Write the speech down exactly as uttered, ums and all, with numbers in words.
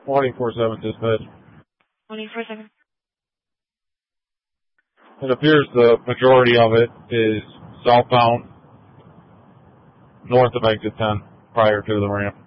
twenty-four seven dispatch. twenty-four seven. It appears the majority of it is southbound, north of exit ten, prior to the ramp.